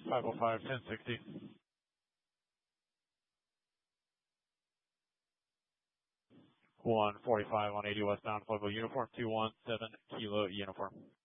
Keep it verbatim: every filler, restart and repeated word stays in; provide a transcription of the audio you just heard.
five oh five, ten sixty. one forty-five on eighty westbound, Pueblo Uniform, two one seven Kilo Uniform.